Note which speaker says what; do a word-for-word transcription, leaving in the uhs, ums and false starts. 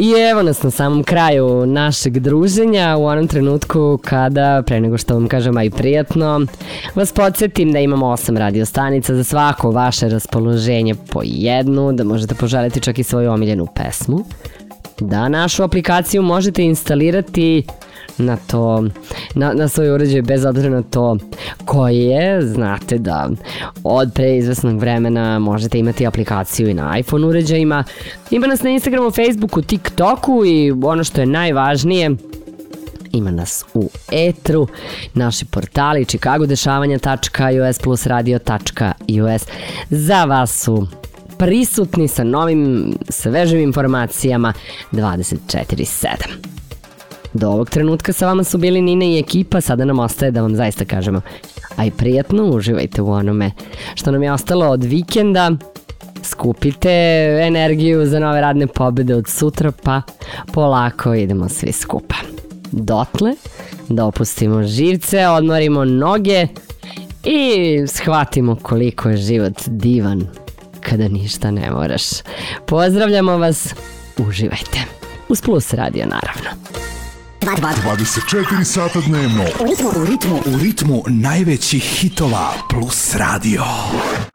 Speaker 1: I evo nas na samom kraju našeg druženja, u onom trenutku kada, pre nego što vam kažem aj prijatno, vas podsjetim da imamo osam radio stanica za svako vaše raspoloženje po jednu, da možete poželiti čak i svoju omiljenu pesmu, da našu aplikaciju možete instalirati na to, na, na svoj uređaj bez obzira na to koji je. Znate da od pre izvesnog vremena možete imati aplikaciju i na iPhone uređajima. Ima nas na Instagramu, Facebooku, TikToku i ono što je najvažnije, ima nas u etru, naši portali chicagodešavanja tačka us plus radio tačka us za vas su prisutni sa novim, svežim informacijama dvadeset četiri sedam. Do ovog trenutka sa vama su bili Nina i ekipa, sada nam ostaje da vam zaista kažemo aj prijatno, uživajte u onome što nam je ostalo od vikenda, skupite energiju za nove radne pobjede od sutra, pa polako idemo svi skupa. Dotle, da opustimo živce, odmorimo noge i shvatimo koliko je život divan kada ništa ne moraš. Pozdravljamo vas, uživajte. Uz Plus radio, naravno.
Speaker 2: dvadeset četiri sata dnevno.
Speaker 3: U ritmu, u ritmu, u ritmu najvećih hitova Plus radio.